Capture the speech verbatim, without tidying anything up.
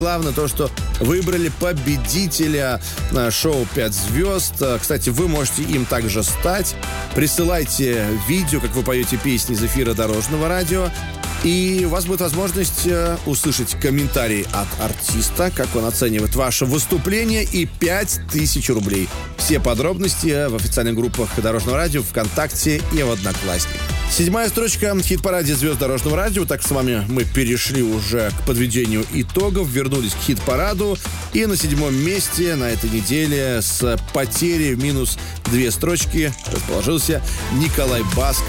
Главное то, что выбрали победителя шоу «Пять звезд». Кстати, вы можете им также стать. Присылайте видео, как вы поете песни из эфира Дорожного радио. И у вас будет возможность услышать комментарий от артиста, как он оценивает ваше выступление, и пять тысяч рублей. Все подробности в официальных группах Дорожного радио, ВКонтакте и в Одноклассниках. Седьмая строчка в хит-параде звезд Дорожного радио. Так с вами мы перешли уже к подведению итогов, вернулись к хит-параду. И на седьмом месте на этой неделе с потерей в минус две строчки расположился Николай Басков.